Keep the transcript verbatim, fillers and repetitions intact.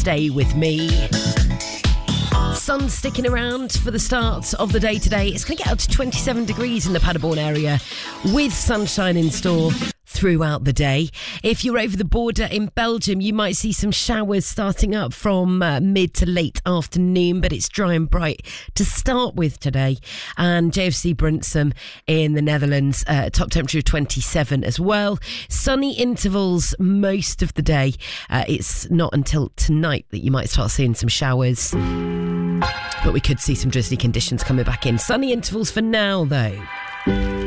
Stay With Me. Sun sticking around for the start of the day today. It's going to get up to twenty-seven degrees in the Paderborn area with sunshine in store throughout the day. If you're over the border in Belgium, you might see some showers starting up from uh, mid to late afternoon, but it's dry and bright to start with today. And J F C Brunsum in the Netherlands, uh, top temperature of twenty-seven as well. Sunny intervals most of the day. Uh, it's not until tonight that you might start seeing some showers, but we could see some drizzly conditions coming back in. Sunny intervals for now, though.